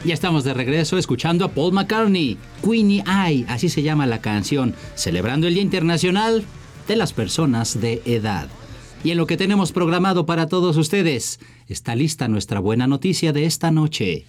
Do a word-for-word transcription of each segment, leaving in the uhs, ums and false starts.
Ya estamos de regreso escuchando a Paul McCartney, Queenie Eye, así se llama la canción, celebrando el Día Internacional de las Personas de Edad. Y en lo que tenemos programado para todos ustedes, está lista nuestra buena noticia de esta noche.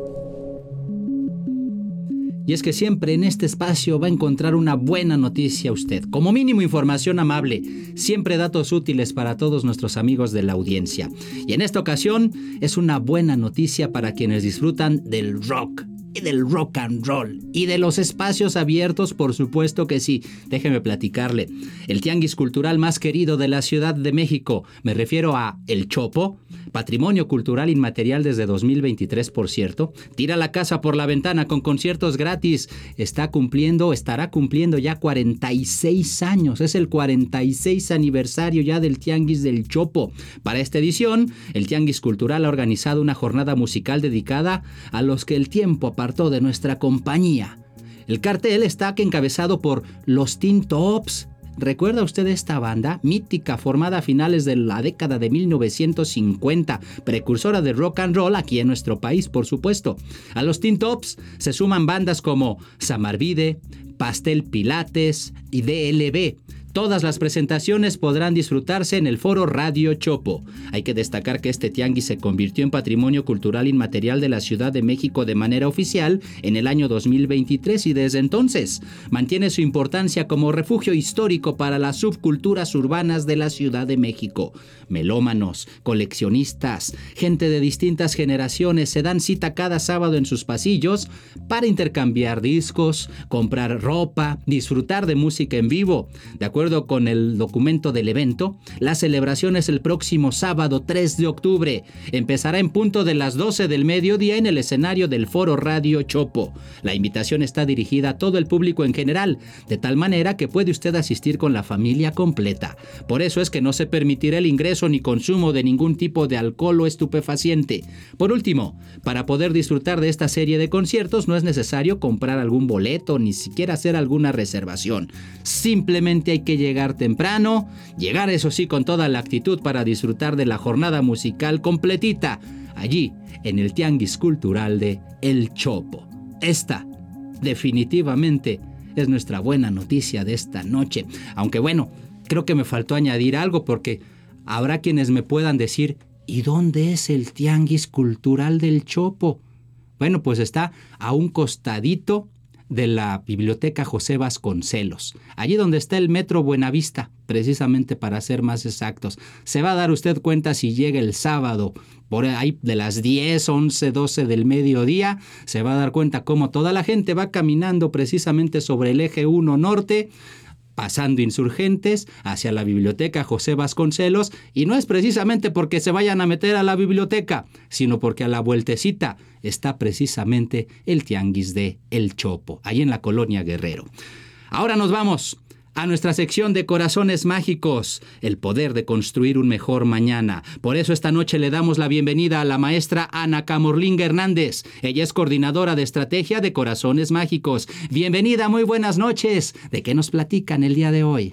Y es que siempre en este espacio va a encontrar una buena noticia usted, como mínimo información amable, siempre datos útiles para todos nuestros amigos de la audiencia. Y en esta ocasión es una buena noticia para quienes disfrutan del rock y del rock and roll y de los espacios abiertos, por supuesto que sí. Déjeme platicarle. El tianguis cultural más querido de la Ciudad de México, me refiero a El Chopo, Patrimonio Cultural Inmaterial desde dos mil veintitrés, por cierto, tira la casa por la ventana con conciertos gratis, está cumpliendo, estará cumpliendo ya cuarenta y seis años, es el cuarenta y seis aniversario ya del Tianguis del Chopo. Para esta edición, el Tianguis Cultural ha organizado una jornada musical dedicada a los que el tiempo apartó de nuestra compañía. El cartel está encabezado por Los Teen Tops. ¿Recuerda usted esta banda mítica formada a finales de la década de mil novecientos cincuenta, precursora de rock and roll aquí en nuestro país, por supuesto? A los Teen Tops se suman bandas como Samarvide, Pastel Pilates y D L B. Todas las presentaciones podrán disfrutarse en el Foro Radio Chopo. Hay que destacar que este tianguis se convirtió en Patrimonio Cultural Inmaterial de la Ciudad de México de manera oficial en el año dos mil veintitrés y desde entonces mantiene su importancia como refugio histórico para las subculturas urbanas de la Ciudad de México. Melómanos, coleccionistas, gente de distintas generaciones se dan cita cada sábado en sus pasillos para intercambiar discos, comprar ropa, disfrutar de música en vivo. De acuerdo con el documento del evento, la celebración es el próximo sábado tres de octubre. Empezará en punto de las doce del mediodía en el escenario del Foro Radio Chopo. La invitación está dirigida a todo el público en general, de tal manera que puede usted asistir con la familia completa. Por eso es que no se permitirá el ingreso ni consumo de ningún tipo de alcohol o estupefaciente. Por último, para poder disfrutar de esta serie de conciertos no es necesario comprar algún boleto ni siquiera hacer alguna reservación. Simplemente hay que llegar temprano, llegar eso sí con toda la actitud para disfrutar de la jornada musical completita, allí en el Tianguis Cultural de El Chopo. Esta, definitivamente, es nuestra buena noticia de esta noche. Aunque bueno, creo que me faltó añadir algo porque habrá quienes me puedan decir, ¿y dónde es el Tianguis Cultural del Chopo? Bueno, pues está a un costadito de la Biblioteca José Vasconcelos, allí donde está el Metro Buenavista, precisamente para ser más exactos. Se va a dar usted cuenta si llega el sábado, por ahí de las diez, once, doce del mediodía, se va a dar cuenta cómo toda la gente va caminando precisamente sobre el eje uno norte, pasando Insurgentes hacia la Biblioteca José Vasconcelos, y no es precisamente porque se vayan a meter a la biblioteca, sino porque a la vueltecita está precisamente el Tianguis de El Chopo, ahí en la Colonia Guerrero. Ahora nos vamos a nuestra sección de Corazones Mágicos, el poder de construir un mejor mañana. Por eso esta noche le damos la bienvenida a la maestra Ana Camorlinga Hernández. Ella es coordinadora de estrategia de Corazones Mágicos. Bienvenida, muy buenas noches. ¿De qué nos platican el día de hoy?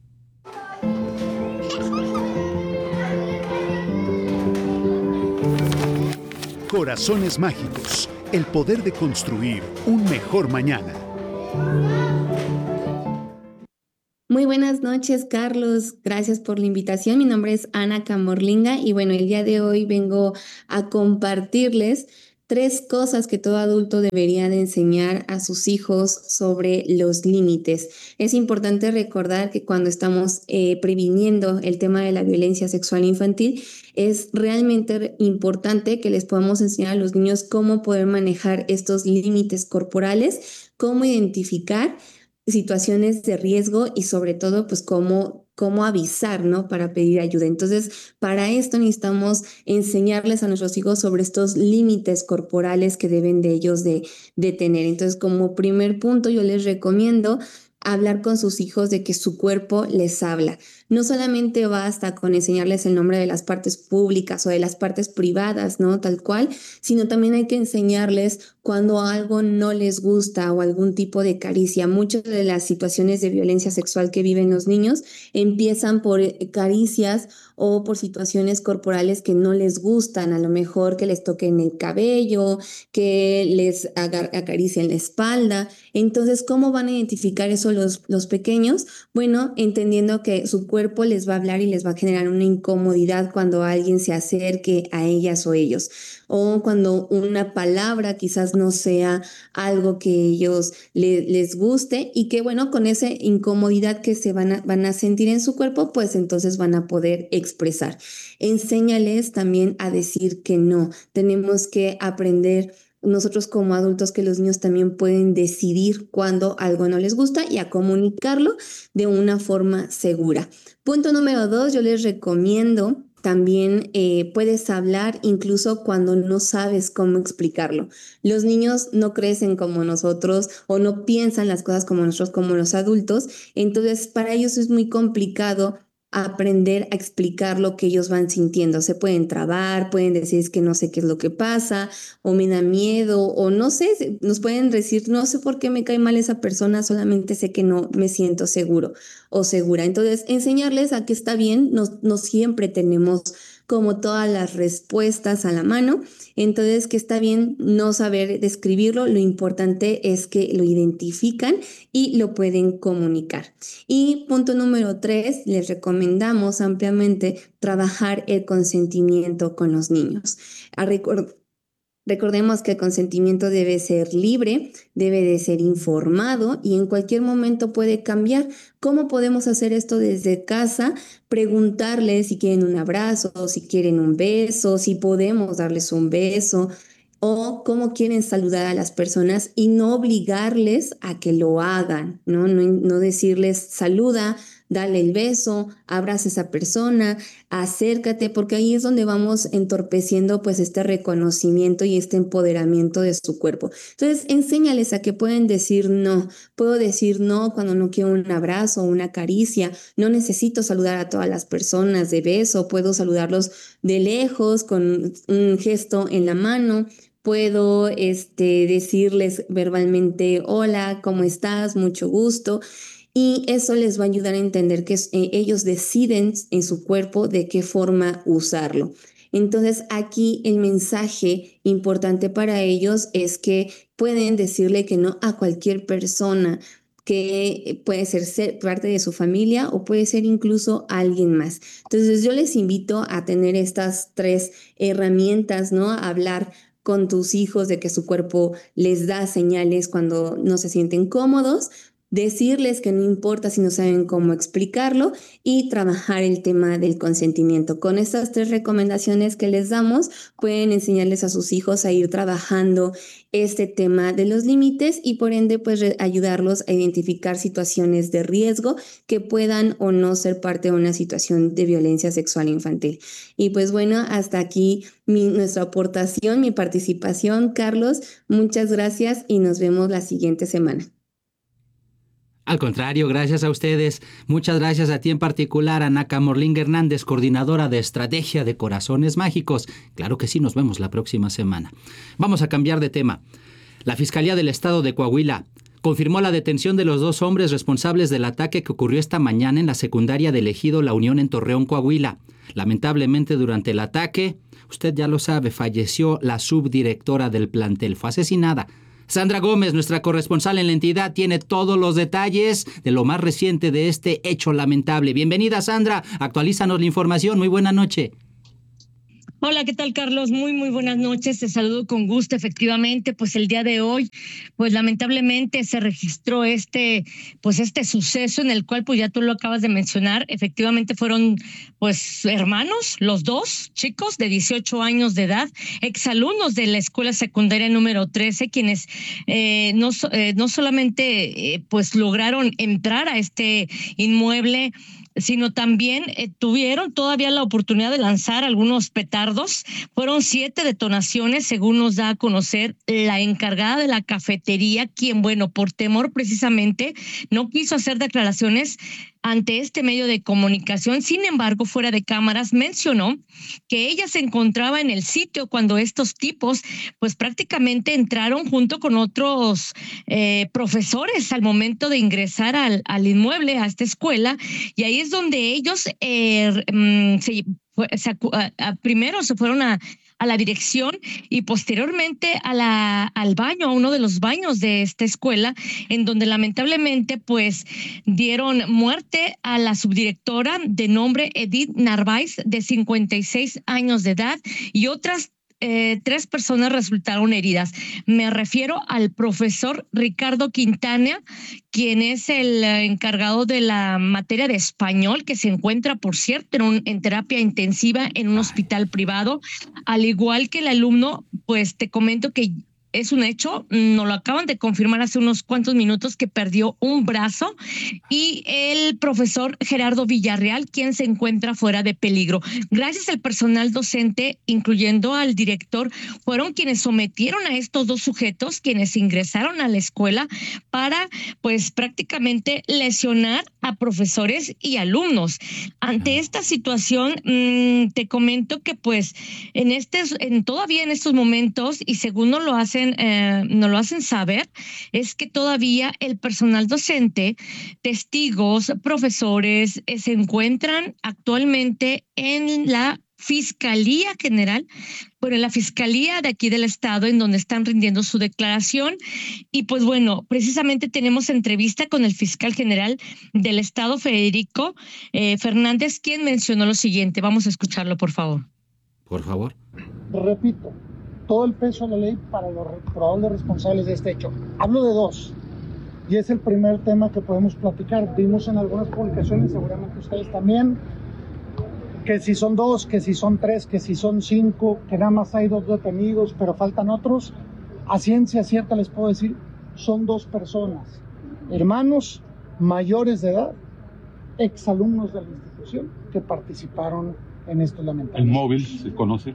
Corazones Mágicos, el poder de construir un mejor mañana. Muy buenas noches, Carlos. Gracias por la invitación. Mi nombre es Ana Camorlinga y bueno, el día de hoy vengo a compartirles tres cosas que todo adulto debería de enseñar a sus hijos sobre los límites. Es importante recordar que cuando estamos eh, previniendo el tema de la violencia sexual infantil, es realmente importante que les podamos enseñar a los niños cómo poder manejar estos límites corporales, cómo identificar situaciones de riesgo y sobre todo pues cómo, cómo avisar, ¿no? Para pedir ayuda. Entonces, para esto necesitamos enseñarles a nuestros hijos sobre estos límites corporales que deben de ellos de, de tener. Entonces, como primer punto, yo les recomiendo hablar con sus hijos de que su cuerpo les habla. no solamente basta con enseñarles el nombre de las partes públicas o de las partes privadas, ¿no? Tal cual, sino también hay que enseñarles cuando algo no les gusta o algún tipo de caricia. Muchas de las situaciones de violencia sexual que viven los niños empiezan por caricias o por situaciones corporales que no les gustan, a lo mejor que les toquen el cabello, que les acaricien la espalda. Entonces, ¿cómo van a identificar eso los, los pequeños? Bueno, entendiendo que su cuerpo les va a hablar y les va a generar una incomodidad cuando alguien se acerque a ellas o ellos, o cuando una palabra quizás no sea algo que ellos le, les guste, y que bueno, con esa incomodidad que se van a, van a sentir en su cuerpo, pues entonces van a poder expresar. Enséñales también a decir que no. Tenemos que aprender nosotros como adultos que los niños también pueden decidir cuando algo no les gusta y a comunicarlo de una forma segura. Punto número dos, yo les recomiendo también eh, puedes hablar incluso cuando no sabes cómo explicarlo. Los niños no crecen como nosotros o no piensan las cosas como nosotros, como los adultos. Entonces, para ellos es muy complicado aprender a explicar lo que ellos van sintiendo. Se pueden trabar, pueden decir es que no sé qué es lo que pasa, o me da miedo, o no sé, nos pueden decir no sé por qué me cae mal esa persona, solamente sé que no me siento seguro o segura. Entonces, enseñarles a que está bien, no, no siempre tenemos como todas las respuestas a la mano, entonces que está bien no saber describirlo, lo importante es que lo identifican y lo pueden comunicar. Y punto número tres, les recomendamos ampliamente trabajar el consentimiento con los niños. A recordar Recordemos que el consentimiento debe ser libre, debe de ser informado y en cualquier momento puede cambiar. ¿Cómo podemos hacer esto desde casa? Preguntarles si quieren un abrazo, si quieren un beso, si podemos darles un beso o cómo quieren saludar a las personas y no obligarles a que lo hagan, ¿no? No, no decirles saluda, dale el beso, abraza a esa persona, acércate, porque ahí es donde vamos entorpeciendo pues este reconocimiento y este empoderamiento de su cuerpo. Entonces, enséñales a que pueden decir no. Puedo decir no cuando no quiero un abrazo o una caricia. No necesito saludar a todas las personas de beso. Puedo saludarlos de lejos con un gesto en la mano. Puedo este, decirles verbalmente, hola, ¿cómo estás? Mucho gusto. Y eso les va a ayudar a entender que eh, ellos deciden en su cuerpo de qué forma usarlo. Entonces, aquí el mensaje importante para ellos es que pueden decirle que no a cualquier persona, que puede ser, ser parte de su familia o puede ser incluso alguien más. Entonces, yo les invito a tener estas tres herramientas, ¿no? A hablar con tus hijos de que su cuerpo les da señales cuando no se sienten cómodos, decirles que no importa si no saben cómo explicarlo y trabajar el tema del consentimiento. Con estas tres recomendaciones que les damos, pueden enseñarles a sus hijos a ir trabajando este tema de los límites y por ende pues ayudarlos a identificar situaciones de riesgo que puedan o no ser parte de una situación de violencia sexual infantil. Y pues bueno, hasta aquí mi, nuestra aportación, mi participación. Carlos, muchas gracias y nos vemos la siguiente semana. Al contrario, gracias a ustedes. Muchas gracias a ti en particular, Anaka Morlinga Hernández, coordinadora de Estrategia de Corazones Mágicos. Claro que sí, nos vemos la próxima semana. Vamos a cambiar de tema. La Fiscalía del Estado de Coahuila confirmó la detención de los dos hombres responsables del ataque que ocurrió esta mañana en la secundaria del Ejido La Unión en Torreón, Coahuila. Lamentablemente, durante el ataque, usted ya lo sabe, falleció la subdirectora del plantel. Fue asesinada. Sandra Gómez, nuestra corresponsal en la entidad, tiene todos los detalles de lo más reciente de este hecho lamentable. Bienvenida, Sandra. Actualízanos la información. Muy buena noche. Hola, ¿qué tal, Carlos? Muy, muy buenas noches. Te saludo con gusto. Efectivamente, pues el día de hoy, pues lamentablemente se registró este, pues este suceso en el cual, pues ya tú lo acabas de mencionar. Efectivamente fueron, pues, hermanos, los dos chicos de dieciocho años de edad, exalumnos de la escuela secundaria número trece, quienes eh, no, eh, no solamente, eh, pues, lograron entrar a este inmueble sino también eh, tuvieron todavía la oportunidad de lanzar algunos petardos. Fueron siete detonaciones, según nos da a conocer la encargada de la cafetería, quien, bueno, por temor precisamente no quiso hacer declaraciones ante este medio de comunicación. Sin embargo, fuera de cámaras mencionó que ella se encontraba en el sitio cuando estos tipos pues prácticamente entraron junto con otros eh, profesores al momento de ingresar al, al inmueble, a esta escuela, y ahí es donde ellos eh, se, se, a, a, primero se fueron a a la dirección y posteriormente a la, al baño, a uno de los baños de esta escuela, en donde lamentablemente pues dieron muerte a la subdirectora de nombre Edith Narváez, de cincuenta y seis años de edad, y otras Eh, tres personas resultaron heridas. Me refiero al profesor Ricardo Quintana, quien es el encargado de la materia de español, que se encuentra, por cierto, en, un, en terapia intensiva en un hospital privado, al igual que el alumno. Pues te comento que es un hecho, nos lo acaban de confirmar hace unos cuantos minutos, que perdió un brazo, y el profesor Gerardo Villarreal, quien se encuentra fuera de peligro. Gracias al personal docente, incluyendo al director, fueron quienes sometieron a estos dos sujetos, quienes ingresaron a la escuela para, pues, prácticamente lesionar a profesores y alumnos. Ante esta situación, mmm, te comento que, pues, en este, en todavía en estos momentos, y según nos lo hacen Eh, nos lo hacen saber, es que todavía el personal docente, testigos, profesores eh, se encuentran actualmente en la Fiscalía General, bueno, en la Fiscalía de aquí del Estado, en donde están rindiendo su declaración. Y pues bueno, precisamente tenemos entrevista con el fiscal general del Estado, Federico eh, Fernández, quien mencionó lo siguiente. Vamos a escucharlo, por favor. Por favor. Repito, todo el peso de la ley para los probables responsables de este hecho. Hablo de dos, y es el primer tema que podemos platicar. Vimos en algunas publicaciones, seguramente ustedes también, que si son dos, que si son tres, que si son cinco, que nada más hay dos detenidos, pero faltan otros. A ciencia cierta les puedo decir, son dos personas, hermanos mayores de edad, exalumnos de la institución, que participaron en esto lamentable. ¿El móvil se conoce?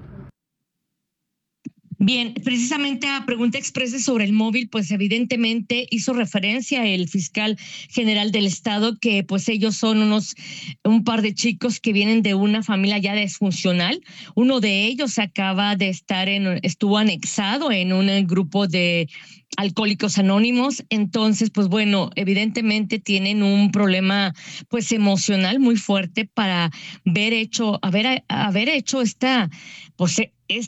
Bien, precisamente a pregunta expresa sobre el móvil, pues evidentemente hizo referencia el fiscal general del Estado que pues ellos son unos, un par de chicos que vienen de una familia ya disfuncional. Uno de ellos acaba de estar en, estuvo anexado en un grupo de Alcohólicos Anónimos. Entonces, pues bueno, evidentemente tienen un problema pues emocional muy fuerte para haber hecho, haber, haber hecho esta, pues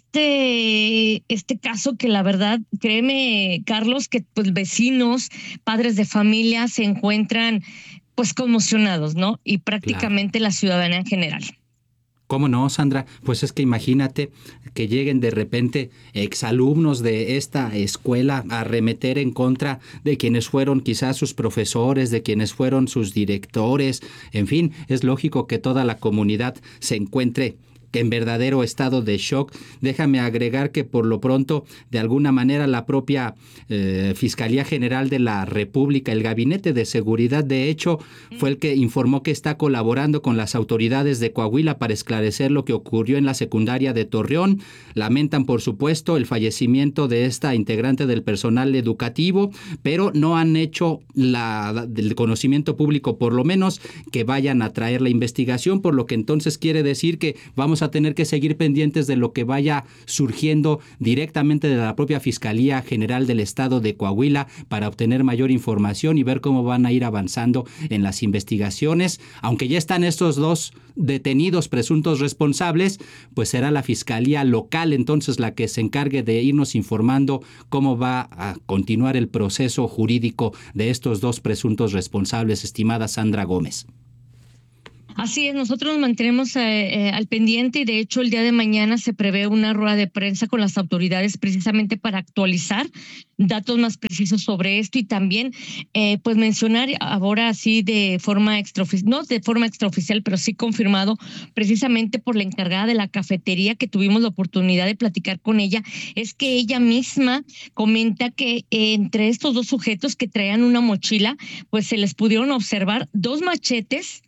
este, este caso que la verdad, créeme, Carlos, que pues vecinos, padres de familia se encuentran pues conmocionados, ¿no? Y prácticamente claro, la ciudadanía en general. ¿Cómo no, Sandra? Pues es que imagínate que lleguen de repente exalumnos de esta escuela a arremeter en contra de quienes fueron quizás sus profesores, de quienes fueron sus directores. En fin, es lógico que toda la comunidad se encuentre en verdadero estado de shock. Déjame agregar que por lo pronto, de alguna manera, la propia eh, Fiscalía General de la República, el Gabinete de Seguridad, de hecho, fue el que informó que está colaborando con las autoridades de Coahuila para esclarecer lo que ocurrió en la secundaria de Torreón. Lamentan, por supuesto, el fallecimiento de esta integrante del personal educativo, pero no han hecho la, del conocimiento público, por lo menos, que vayan a traer la investigación, por lo que entonces quiere decir que vamos a tener que seguir pendientes de lo que vaya surgiendo directamente de la propia Fiscalía General del Estado de Coahuila para obtener mayor información y ver cómo van a ir avanzando en las investigaciones. Aunque ya están estos dos detenidos presuntos responsables, pues será la Fiscalía local entonces la que se encargue de irnos informando cómo va a continuar el proceso jurídico de estos dos presuntos responsables, estimada Sandra Gómez. Así es, nosotros nos mantenemos eh, eh, al pendiente y de hecho el día de mañana se prevé una rueda de prensa con las autoridades precisamente para actualizar datos más precisos sobre esto y también eh, pues mencionar ahora sí de forma extraoficial, no de forma extraoficial, pero sí confirmado precisamente por la encargada de la cafetería que tuvimos la oportunidad de platicar con ella, es que ella misma comenta que eh, entre estos dos sujetos que traían una mochila, pues se les pudieron observar dos machetes,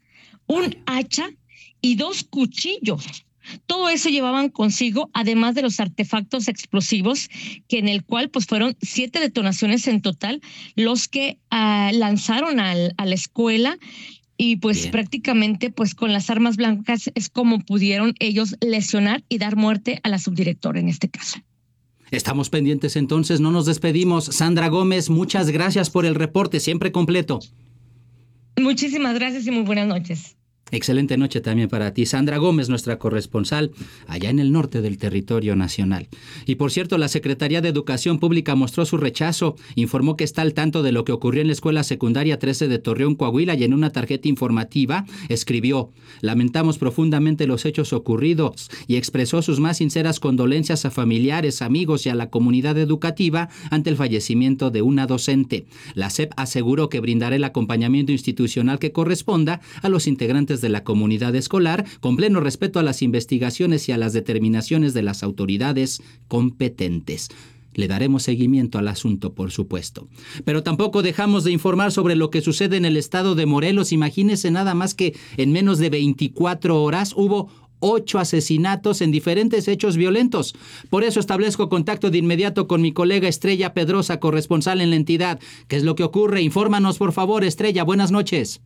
un hacha y dos cuchillos. Todo eso llevaban consigo, además de los artefactos explosivos, que en el cual pues fueron siete detonaciones en total los que uh, lanzaron al, a la escuela. Y pues Bien. prácticamente pues con las armas blancas es como pudieron ellos lesionar y dar muerte a la subdirectora en este caso. Estamos pendientes entonces, no nos despedimos. Sandra Gómez, muchas gracias por el reporte, siempre completo. Muchísimas gracias y muy buenas noches. Excelente noche también para ti. Sandra Gómez, nuestra corresponsal allá en el norte del territorio nacional. Y por cierto, la Secretaría de Educación Pública mostró su rechazo, informó que está al tanto de lo que ocurrió en la Escuela Secundaria trece de Torreón, Coahuila, y en una tarjeta informativa escribió: lamentamos profundamente los hechos ocurridos, y expresó sus más sinceras condolencias a familiares, amigos y a la comunidad educativa ante el fallecimiento de una docente. La S E P aseguró que brindará el acompañamiento institucional que corresponda a los integrantes de la comunidad escolar, con pleno respeto a las investigaciones y a las determinaciones de las autoridades competentes. Le daremos seguimiento al asunto, por supuesto. Pero tampoco dejamos de informar sobre lo que sucede en el estado de Morelos. Imagínese nada más que en menos de veinticuatro horas hubo ocho asesinatos en diferentes hechos violentos. Por eso establezco contacto de inmediato con mi colega Estrella Pedrosa, corresponsal en la entidad. ¿Qué es lo que ocurre? Infórmanos, por favor, Estrella. Buenas noches.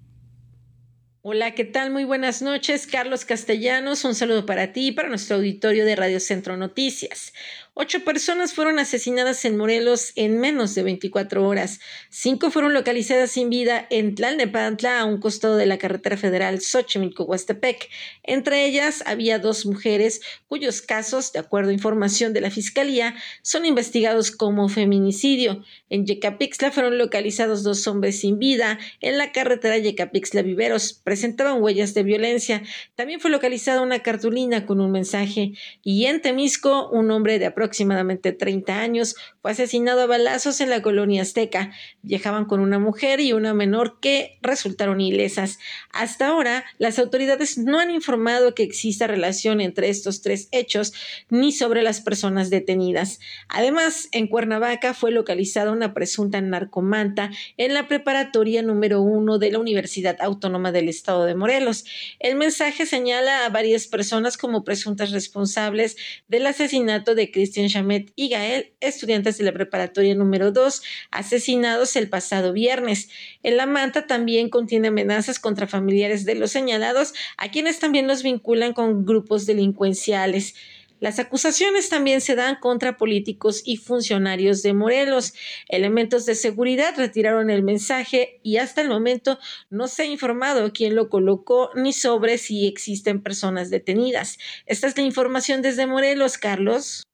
Hola, ¿qué tal? Muy buenas noches, Carlos Castellanos. Un saludo para ti y para nuestro auditorio de Radio Centro Noticias. Ocho personas fueron asesinadas en Morelos en menos de veinticuatro horas. Cinco fueron localizadas sin vida en Tlalnepantla, a un costado de la carretera federal Xochimilco-Huastepec. Entre ellas había dos mujeres cuyos casos, de acuerdo a información de la Fiscalía, son investigados como feminicidio. En Yecapixtla fueron localizados dos hombres sin vida en la carretera Yecapixtla-Viveros. Presentaban huellas de violencia. También fue localizada una cartulina con un mensaje. Y en Temisco, un hombre de aproximadamente aproximadamente treinta años, fue asesinado a balazos en la colonia Azteca. Viajaban con una mujer y una menor que resultaron ilesas. Hasta ahora, las autoridades no han informado que exista relación entre estos tres hechos ni sobre las personas detenidas. Además, en Cuernavaca fue localizada una presunta narcomanta en la preparatoria número uno de la Universidad Autónoma del Estado de Morelos. El mensaje señala a varias personas como presuntas responsables del asesinato de Cristian Chamet y Gael, estudiantes de la preparatoria número dos, asesinados el pasado viernes. En la manta también contiene amenazas contra familiares de los señalados, a quienes también los vinculan con grupos delincuenciales. Las acusaciones también se dan contra políticos y funcionarios de Morelos. Elementos de seguridad retiraron el mensaje y hasta el momento no se ha informado quién lo colocó ni sobre si existen personas detenidas. Esta es la información desde Morelos, Carlos.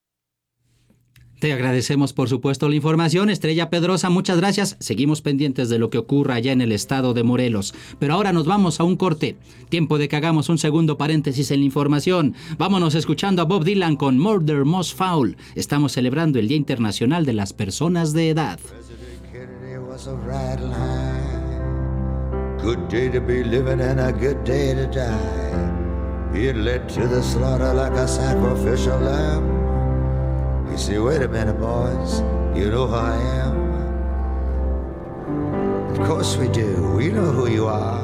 Te agradecemos, por supuesto, la información. Estrella Pedrosa, muchas gracias. Seguimos pendientes de lo que ocurra allá en el estado de Morelos. Pero ahora nos vamos a un corte. Tiempo de que hagamos un segundo paréntesis en la información. Vámonos escuchando a Bob Dylan con Murder Most Foul. Estamos celebrando el Día Internacional de las Personas de Edad. Good day to be living and a good day to die. Be led to the slaughter like a sacrificial lamb. You say, wait a minute, boys, you know who I am? Of course we do, we know who you are.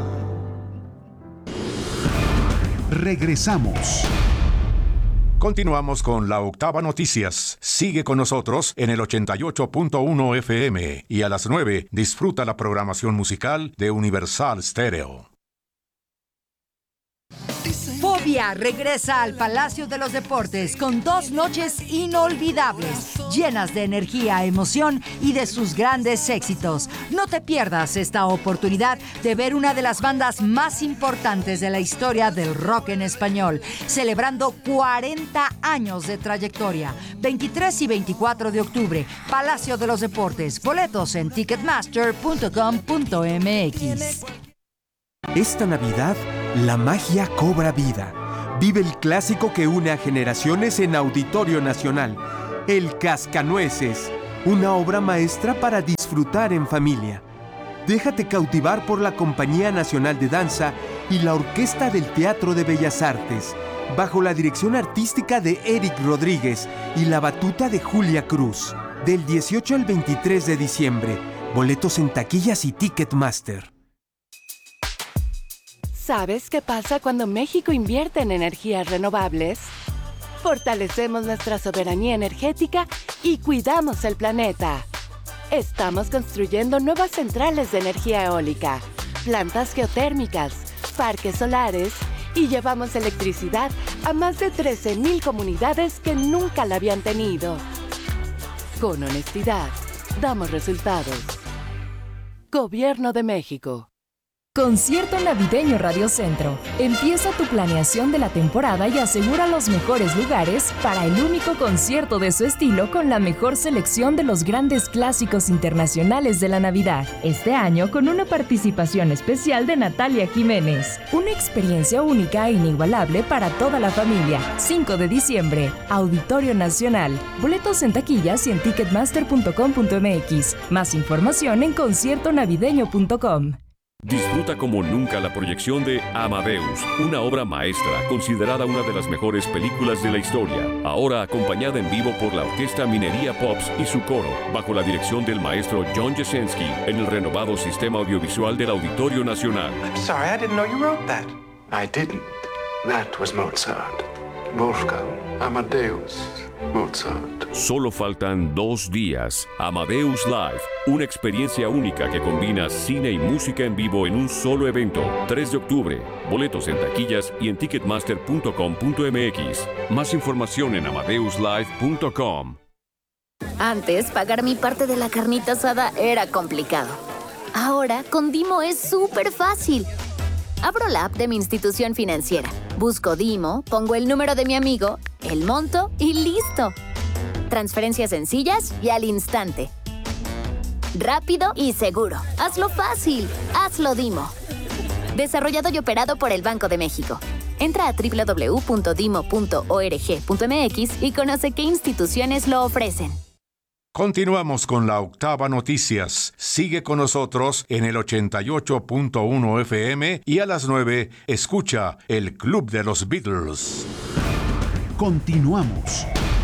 Regresamos. Continuamos con la Octava Noticias. Sigue con nosotros en el ochenta y ocho punto uno F M y a las nueve disfruta la programación musical de Universal Stereo. Fobia regresa al Palacio de los Deportes con dos noches inolvidables, llenas de energía, emoción y de sus grandes éxitos. No te pierdas esta oportunidad de ver una de las bandas más importantes de la historia del rock en español, celebrando cuarenta años de trayectoria. veintitrés y veinticuatro de octubre, Palacio de los Deportes. Boletos en ticketmaster punto com punto m x. Esta Navidad, la magia cobra vida. Vive el clásico que une a generaciones en Auditorio Nacional, El Cascanueces, una obra maestra para disfrutar en familia. Déjate cautivar por la Compañía Nacional de Danza y la Orquesta del Teatro de Bellas Artes, bajo la dirección artística de Eric Rodríguez y la batuta de Julia Cruz. Del dieciocho al veintitrés de diciembre, boletos en taquillas y Ticketmaster. ¿Sabes qué pasa cuando México invierte en energías renovables? Fortalecemos nuestra soberanía energética y cuidamos el planeta. Estamos construyendo nuevas centrales de energía eólica, plantas geotérmicas, parques solares y llevamos electricidad a más de trece mil comunidades que nunca la habían tenido. Con honestidad, damos resultados. Gobierno de México. Concierto Navideño Radio Centro. Empieza tu planeación de la temporada y asegura los mejores lugares para el único concierto de su estilo con la mejor selección de los grandes clásicos internacionales de la Navidad. Este año con una participación especial de Natalia Jiménez. Una experiencia única e inigualable para toda la familia. cinco de diciembre, Auditorio Nacional. Boletos en taquillas y en ticketmaster punto com punto m x. Más información en concierto navideño punto com. Disfruta como nunca la proyección de Amadeus, una obra maestra considerada una de las mejores películas de la historia, ahora acompañada en vivo por la Orquesta Minería Pops y su coro, bajo la dirección del maestro John Jasenski, en el renovado Sistema Audiovisual del Auditorio Nacional. I'm sorry, I didn't know you wrote that. I didn't. That was Mozart. Wolfgang Amadeus Mozart. Solo faltan dos días. Amadeus Live, una experiencia única que combina cine y música en vivo en un solo evento. tres de octubre. Boletos en taquillas y en ticketmaster punto com punto m x. Más información en amadeus live punto com. Antes, pagar mi parte de la carnita asada era complicado. Ahora, con Dimo es súper fácil. Abro la app de mi institución financiera, busco Dimo, pongo el número de mi amigo, el monto y listo. Transferencias sencillas y al instante. Rápido y seguro. Hazlo fácil. Hazlo Dimo. Desarrollado y operado por el Banco de México. Entra a doble u doble u doble u punto dimo punto org punto m x y conoce qué instituciones lo ofrecen. Continuamos con la Octava Noticias. Sigue con nosotros en el ochenta y ocho punto uno F M y a las nueve escucha el Club de los Beatles. Continuamos.